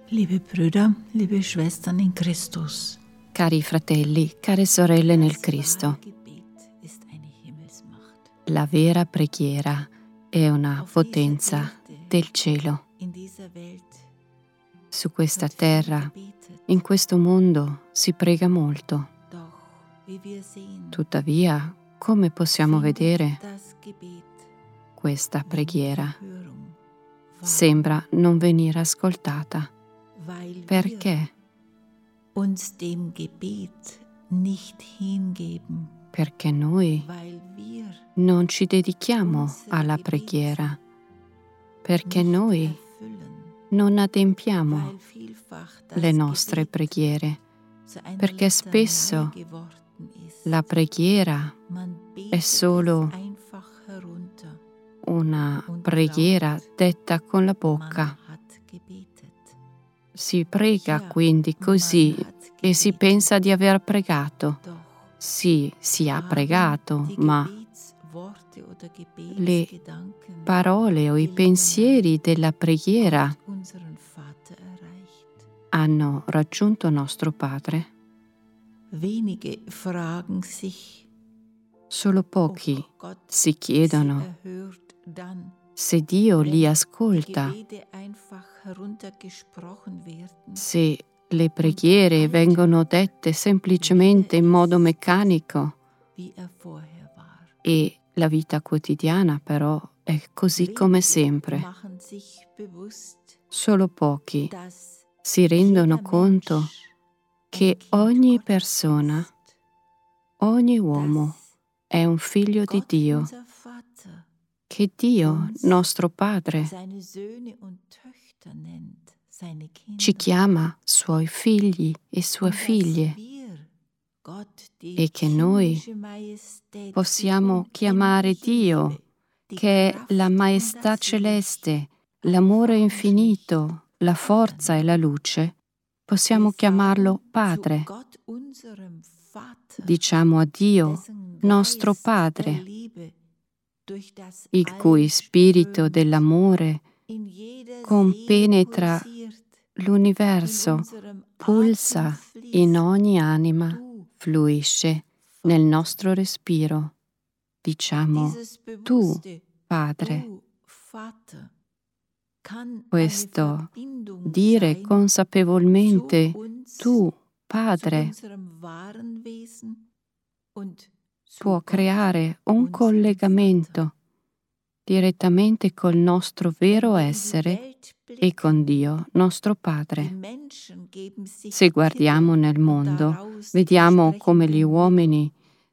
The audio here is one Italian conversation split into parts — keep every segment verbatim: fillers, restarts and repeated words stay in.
Liebe Brüder, liebe Schwestern in Christus. Cari fratelli, care sorelle nel Cristo, la vera preghiera è una potenza del cielo. Su questa terra, in questo mondo, si prega molto. Tuttavia, come possiamo vedere, questa preghiera sembra non venire ascoltata. Perché? Uns dem Gebet nicht hingeben, Perché noi weil wir non ci dedichiamo alla preghiera, perché nicht noi erfüllen, non adempiamo weil vielfach das le nostre Gebet preghiere, zu einer perché spesso Litanei geworden ist. la preghiera Man betet è solo es einfach herunter. una preghiera detta con la bocca. Man hat gebetet. Si prega Ja, quindi così man hat e si gebetet. pensa di aver pregato. Doch Sì, si ha haben pregato, die ma Gebetsworte oder le Gebetsgedanken parole o i pensieri della preghiera Gott, unseren Vater, erreicht. hanno raggiunto nostro Padre? Wenige fragen sich, Solo ob pochi Gott si sie chiedono erhört dann, se Dio li wenn die ascolta, Gebete einfach heruntergesprochen werden. se le preghiere vengono dette semplicemente in modo meccanico Wie er vorher war. e la vita quotidiana però è così come Wenige sempre. machen sich bewusst, Solo pochi dass si rendono jeder conto Mensch che ein Kind ogni Gottes persona, ist, ogni uomo dass è un figlio di Gott, Dio, unser Vater, che Dio, uns nostro Padre, seine Söhne und Töchter nennt, seine Kinder. ci chiama suoi figli e sue Und dass figlie wir Gott, die e che noi himmlische Majestät, possiamo die chiamare unendliche Dio, Liebe, die che è Kraft la und maestà das Licht, celeste, l'amore einfach und infinito, la forza e la luce, possiamo Wir chiamarlo sagen Padre. zu Gott, unserem Vater, Diciamo a Dio, dessen nostro Geist der Padre, Liebe durch das il cui All spirito strömt, dell'amore in jeder compenetra Seele pulsiert, in l'universo, unserem pulsa Atem fließt. in ogni anima, Du, fluisce nel nostro respiro. Diciamo, dieses tu, bewusste Padre. Du, Vater, kann Questo eine Verbindung dire sein consapevolmente, zu uns, tu, zu Padre, unserem wahren Wesen und zu può Gott, creare un unserem collegamento Vater. direttamente col nostro vero Wenn wir in die essere Welt e con blicken, Dio, nostro die Padre. Menschen geben sich Se guardiamo Titel nel und mondo, daraus die vediamo come gli entsprechenden uomini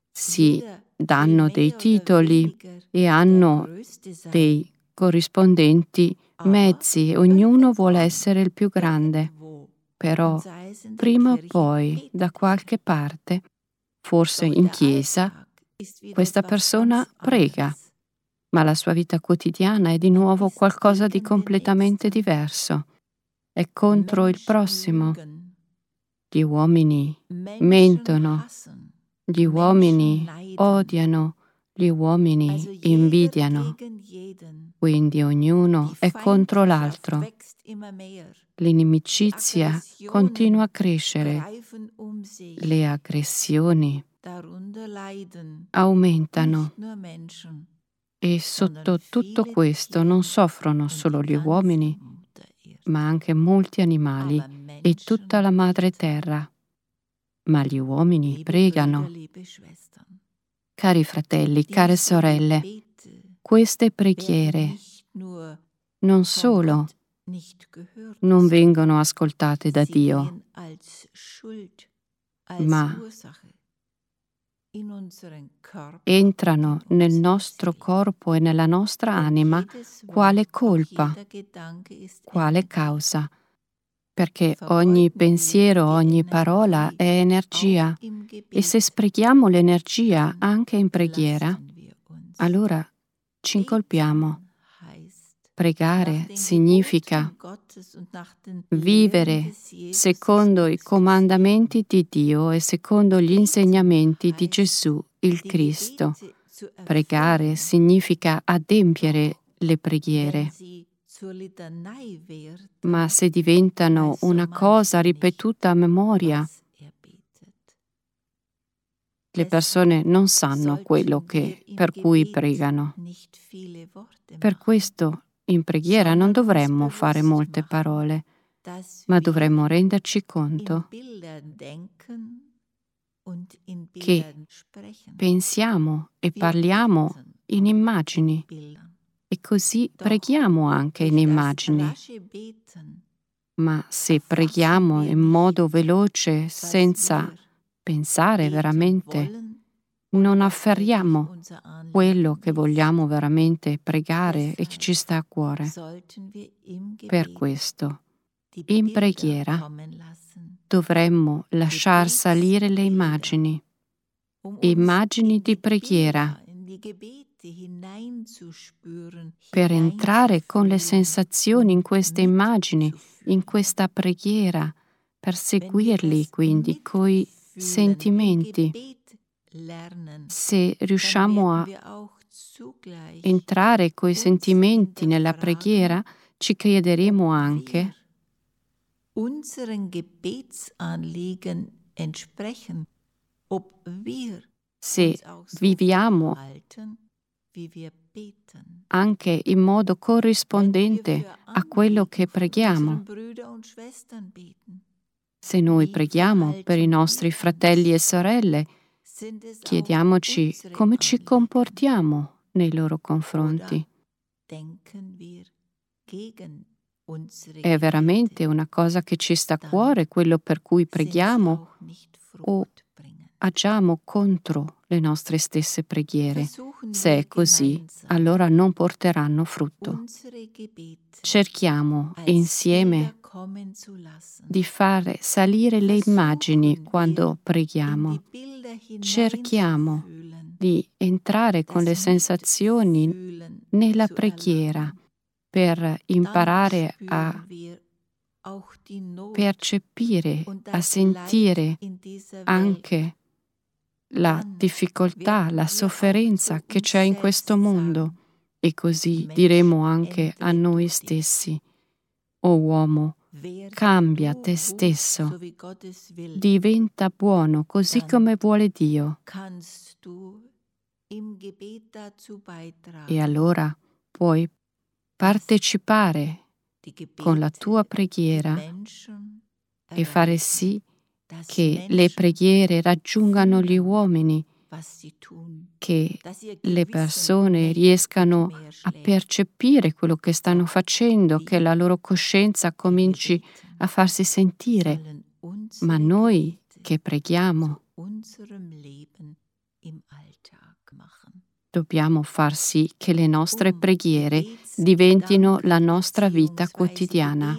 si Jeder will danno dei mehr oder titoli weniger e der hanno Größte sein, dei corrispondenti aber mezzi e ognuno vuole irgendwann, essere il più grande. irgendwo, Però, und sei es in der prima o Kirche, poi, betet da er. qualche parte, forse Doch in der chiesa, Alltag ist wieder questa etwas persona ganz prega, anderes. ma la sua vita quotidiana è di Man nuovo ist qualcosa di gegen den completamente Nächsten. diverso. È contro il Menschen prossimo. lügen, Gli uomini Menschen mentono, hassen, gli Menschen uomini neiden. odiano, gli uomini Also jeder invidiano. gegen jeden. Quindi ognuno Die è contro Feindschaft l'altro. wächst immer mehr. Die L'inimicizia continua a Aggressionen crescere. greifen um sich. Le aggressioni Darunter leiden aumentano. nicht nur Menschen, E sondern sotto tutto viele questo non Tiere soffrono und solo die gli ganze uomini, Mutter Erde. ma anche molti animali Aber e tutta la Menschen madre beten. terra. Ma gli uomini Liebe pregano. Brüder, liebe Schwestern, Cari fratelli, care diese sorelle, Gebete queste werden preghiere nicht nur non von solo Gott nicht gehört, non vengono ascoltate da sie Dio, gehen als Schuld, als ma Ursache in unseren Körper entrano und in nel unsere nostro Seele. corpo e nella nostra Denn anima jedes quale Wort, auch colpa, jeder Gedanke ist quale Energie. causa, perché Vergeuden ogni wir pensiero, die ogni parola Energie è energia auch im e se Gebet, sprechiamo l'energia dann anche in preghiera, belasten wir uns. allora ci incolpiamo. Beten heißt, nach Pregare den significa Geboten Gottes und nach den Lehren vivere des Jesus secondo i Christus leben. comandamenti di Dio e secondo gli Beten insegnamenti di heißt, Gesù, il die Cristo. Gebete zu Pregare erfüllen, significa adempiere doch le wenn preghiere, sie ma se diventano una cosa ripetuta a memoria, le persone non sanno quello che, per cui pregano. Per questo in preghiera non dovremmo fare molte parole, ma dovremmo renderci conto che pensiamo e parliamo in immagini e così preghiamo anche in immagini. Ma se preghiamo in modo veloce, senza pensare veramente, non afferriamo quello che vogliamo veramente pregare e che ci sta a cuore. Per questo, in preghiera, dovremmo lasciar salire le immagini, immagini di preghiera, per entrare con le sensazioni in queste immagini, in questa preghiera, per seguirli quindi coi sentimenti. Se riusciamo a entrare coi sentimenti nella preghiera, ci crederemo anche se viviamo anche in modo corrispondente a quello che preghiamo. Se noi preghiamo per i nostri fratelli e sorelle, chiediamoci come ci comportiamo nei loro confronti. È veramente una cosa che ci sta a cuore quello per cui preghiamo o agiamo contro le nostre stesse preghiere? Se è così, allora non porteranno frutto. Cerchiamo insieme di fare salire le immagini quando preghiamo. Cerchiamo di entrare con le sensazioni nella preghiera per imparare a percepire, a sentire anche la difficoltà, la sofferenza che c'è in questo mondo, e così diremo anche a noi stessi: o uomo, cambia te stesso, diventa buono così come vuole Dio, e allora puoi partecipare con la tua preghiera e fare sì che le preghiere raggiungano gli uomini, che le persone riescano a percepire quello che stanno facendo, che la loro coscienza cominci a farsi sentire. Ma noi che preghiamo dobbiamo far sì che le nostre preghiere diventino la nostra vita quotidiana.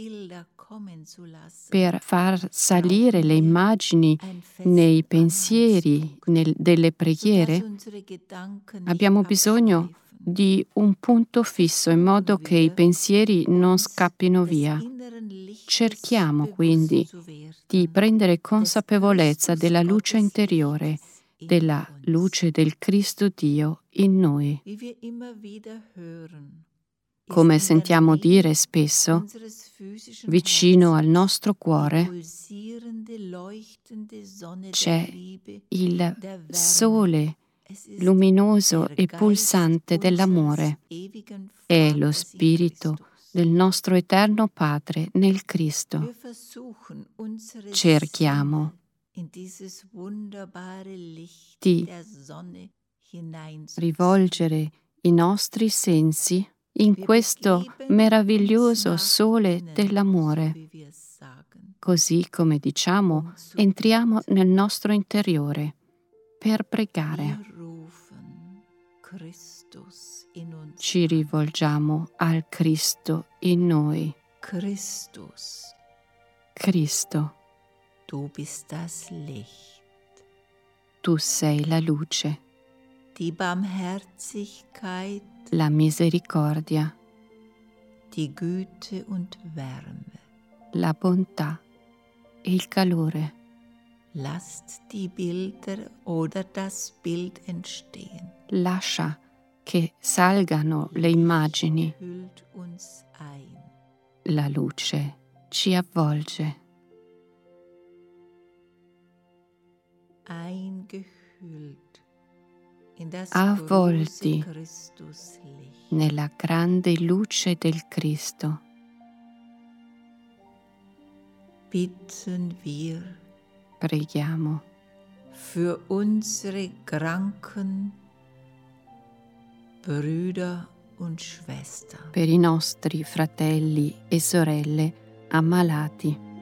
Per far salire le immagini nei pensieri nel, delle preghiere, abbiamo bisogno di un punto fisso in modo che i pensieri non scappino via. Cerchiamo quindi di prendere consapevolezza della luce interiore, della luce del Cristo Dio in noi. Come sentiamo dire spesso, vicino al nostro cuore c'è il sole luminoso e pulsante dell'amore. È lo spirito del nostro eterno Padre nel Cristo. Cerchiamo di rivolgere i nostri sensi in questo meraviglioso sole dell'amore. Così come diciamo, entriamo nel nostro interiore per pregare. Ci rivolgiamo al Cristo in noi. Cristo, du bist das Licht. Tu sei la luce, Die Barmherzigkeit, la misericordia, die Güte und Wärme. la bontà e il calore. Lasst die Bilder oder das Bild entstehen. Lascia che salgano le immagini. hüllt uns ein. La luce ci avvolge, Eingehüllt in das avvolti große Christuslicht. nella grande luce del Cristo. Bitten wir Preghiamo für unsere kranken Brüder und Schwestern. per i nostri fratelli e sorelle ammalati.